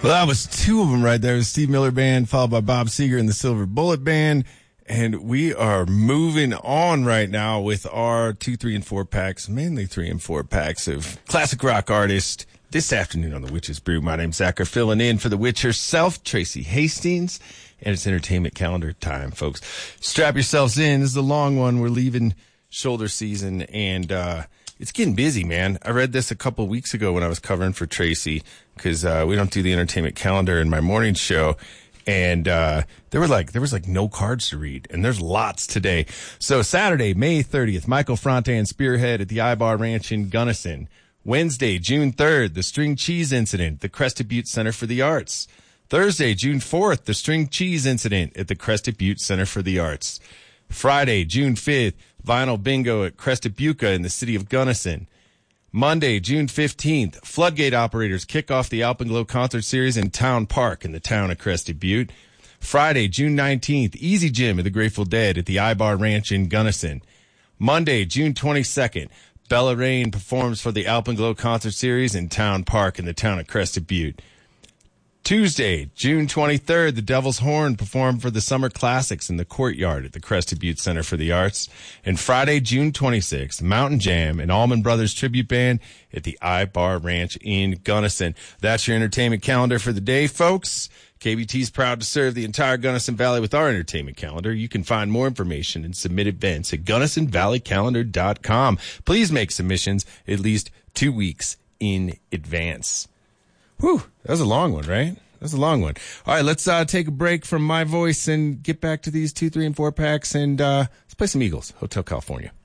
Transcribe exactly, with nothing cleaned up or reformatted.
Well, that was two of them right there. It was Steve Miller Band, followed by Bob Seger and the Silver Bullet Band. And we are moving on right now with our two, three, and four packs, mainly three and four packs of classic rock artists this afternoon on The Witch's Brew. My name's Zach, filling in for the witch herself, Tracy Hastings, and it's entertainment calendar time, folks. Strap yourselves in. This is a long one. We're leaving shoulder season, and uh it's getting busy, man. I read this a couple of weeks ago when I was covering for Tracy, because uh, we don't do the entertainment calendar in my morning show. And uh there were like there was like no cards to read, and there's lots today. So Saturday, May thirtieth, Michael Fronte and Spearhead at the Ibar Ranch in Gunnison. Wednesday, June third, the String Cheese Incident, the Crested Butte Center for the Arts. Thursday, June fourth, the String Cheese Incident at the Crested Butte Center for the Arts. Friday, June fifth, Vinyl Bingo at Crested Butte in the city of Gunnison. Monday, June fifteenth, Floodgate Operators kick off the Alpenglow Concert Series in Town Park in the town of Crested Butte. Friday, June nineteenth, Easy Gym of the Grateful Dead at the Ibar Ranch in Gunnison. Monday, June twenty-second, Bella Rain performs for the Alpenglow Concert Series in Town Park in the town of Crested Butte. Tuesday, June twenty-third, the Devil's Horn performed for the Summer Classics in the Courtyard at the Crested Butte Center for the Arts. And Friday, June twenty-sixth, Mountain Jam and Allman Brothers Tribute Band at the Ibar Ranch in Gunnison. That's your entertainment calendar for the day, folks. K B T's proud to serve the entire Gunnison Valley with our entertainment calendar. You can find more information and submit events at gunnison valley calendar dot com. Please make submissions at least two weeks in advance. Whew, that was a long one, right? That was a long one. All right, let's uh, take a break from my voice and get back to these two, three, and four packs, and uh, let's play some Eagles, Hotel California.